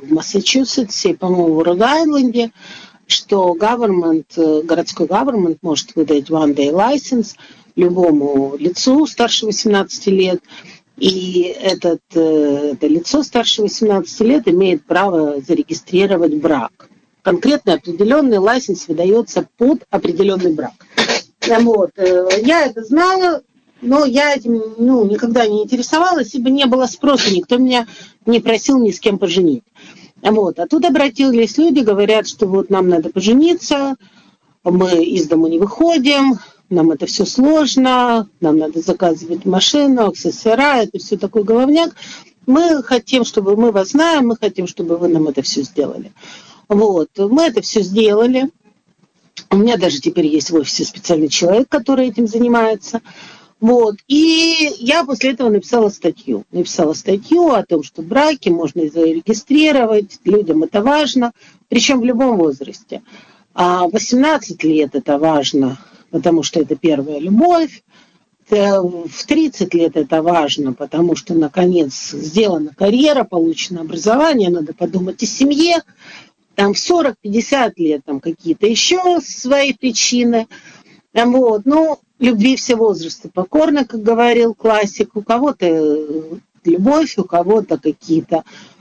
в Массачусетсе, по-моему, в Род-Айленде, что городской government может выдать one-day license любому лицу старше 18 лет, и это лицо старше 18 лет имеет право зарегистрировать брак. Конкретно определенный лайсенс выдается под определенный брак. Вот. Я это знала, но я этим никогда не интересовалась, ибо не было спроса, никто меня не просил ни с кем поженить. Вот. А тут обратились люди, говорят, что вот нам надо пожениться, мы из дома не выходим, нам это все сложно, нам надо заказывать машину, аксессуара, это все такой головняк. Мы хотим, чтобы мы вас знаем, мы хотим, чтобы вы нам это все сделали. Вот. Мы это все сделали. У меня даже теперь есть в офисе специальный человек, который этим занимается. Вот. И я после этого написала статью. Написала статью о том, что браки можно зарегистрировать, людям это важно, причем в любом возрасте. А 18 лет это важно, потому что это первая любовь. В 30 лет это важно, потому что, наконец, сделана карьера, получено образование, надо подумать о семье. Там в 40-50 лет там какие-то еще свои причины. Вот. Ну, любви все возрасты покорны, как говорил классик. У кого-то любовь, у кого-то какие-то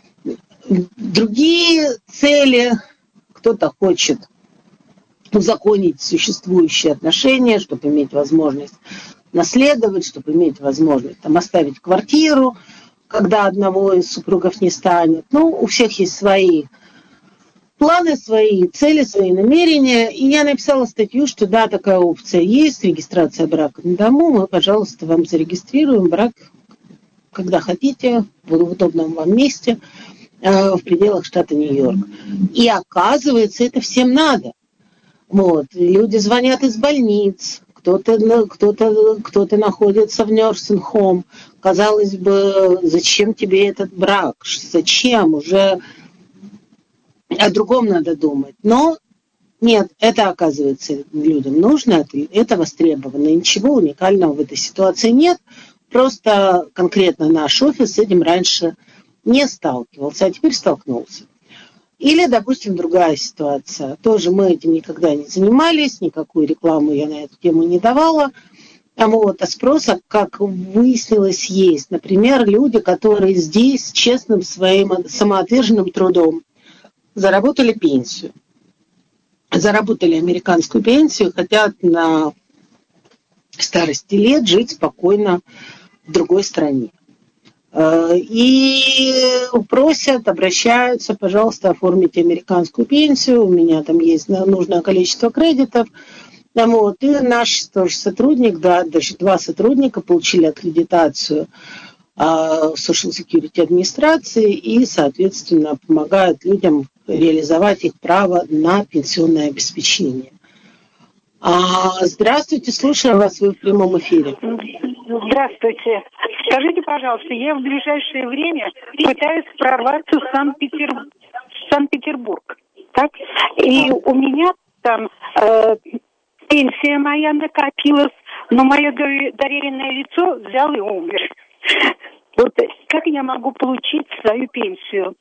другие цели. Кто-то хочет узаконить существующие отношения, чтобы иметь возможность наследовать, чтобы иметь возможность там, оставить квартиру, когда одного из супругов не станет. Ну, у всех есть свои планы, свои цели, свои намерения. И я написала статью, что да, такая опция есть, регистрация брака на дому. Мы, пожалуйста, вам зарегистрируем брак, когда хотите, в удобном вам месте, в пределах штата Нью-Йорк. И оказывается, это всем надо. Вот. Люди звонят из больниц, кто-то находится в nursing home. Казалось бы, зачем тебе этот брак? Зачем? Уже о другом надо думать. Но нет, это, оказывается, людям нужно, это востребовано. Ничего уникального в этой ситуации нет. Просто конкретно наш офис с этим раньше не сталкивался, а теперь столкнулся. Или, допустим, другая ситуация. Тоже мы этим никогда не занимались, никакую рекламу я на эту тему не давала. Вот. А спроса, как выяснилось, есть. Например, люди, которые здесь честным своим самоотверженным трудом заработали пенсию. Заработали американскую пенсию, хотят на старости лет жить спокойно в другой стране. И просят, обращаются, пожалуйста, оформите американскую пенсию, у меня там есть нужное количество кредитов. Вот. И наш тоже сотрудник, да, даже 2 сотрудника получили аккредитацию Social Security администрации и, соответственно, помогают людям реализовать их право на пенсионное обеспечение. Здравствуйте, слушаю вас, вы в прямом эфире. Здравствуйте. Скажите, пожалуйста, я в ближайшее время пытаюсь прорваться в Санкт-Петербург. Так? И у меня там пенсия моя накопилась, но мое доверенное лицо взял и умер. Вот как я могу получить свою пенсию?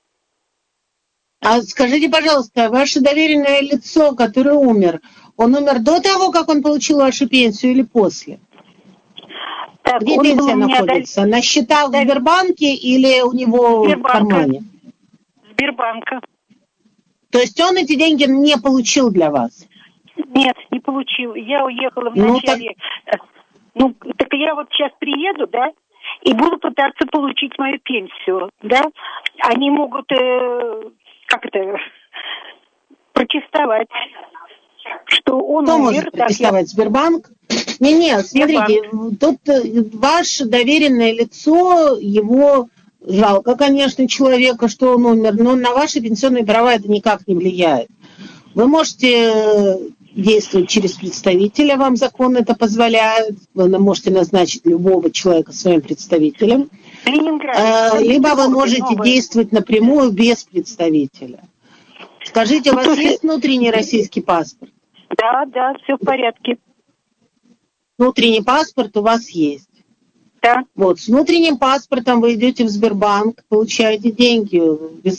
Скажите, пожалуйста, ваше доверенное лицо, которое умер, он умер до того, как он получил вашу пенсию или после? Так, где пенсия находится? На счетах в Сбербанке или у него в кармане? Сбербанка. То есть он эти деньги не получил для вас? Нет, не получил. Я уехала в начале. Так я вот сейчас приеду, да, и буду пытаться получить мою пенсию, да. Они могут, протестовать, что он Кто умер. Может протестовать? Сбербанк? Нет, смотрите, тут ваше доверенное лицо, его жалко, конечно, человека, что он умер, но на ваши пенсионные права это никак не влияет. Вы можете действовать через представителя, вам закон это позволяет, вы можете назначить любого человека своим представителем, либо вы можете действовать напрямую без представителя. Скажите, у вас есть внутренний российский паспорт? Да, все в порядке. Внутренний паспорт у вас есть? Да. Вот, с внутренним паспортом вы идете в Сбербанк, получаете деньги без